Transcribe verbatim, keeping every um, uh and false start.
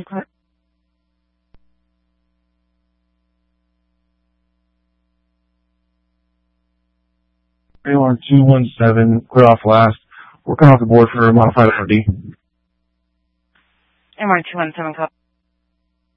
clear. Airline two one seven, clear off last. Working off the board for modified R D. Airline two one seven, copy.